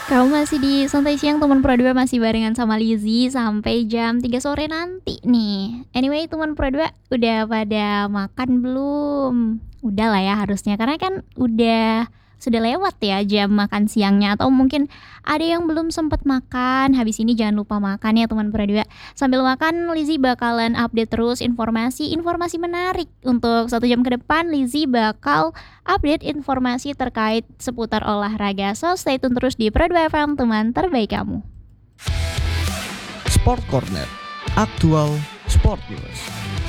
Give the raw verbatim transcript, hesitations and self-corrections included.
Kamu masih di Santai Siang Teman Pro dua, masih barengan sama Lizzy sampai jam tiga sore nanti nih. Anyway, Teman Pro dua udah pada makan belum? Udah lah ya harusnya, karena kan udah sudah lewat ya jam makan siangnya. Atau mungkin ada yang belum sempat makan. Habis ini jangan lupa makan ya Teman Pro dua. Sambil makan, Lizzy bakalan update terus informasi-informasi menarik. Untuk satu jam ke depan, Lizzy bakal update informasi terkait seputar olahraga. So stay tune terus di Pro dua F M, teman terbaik kamu. Sport Corner, aktual sport news.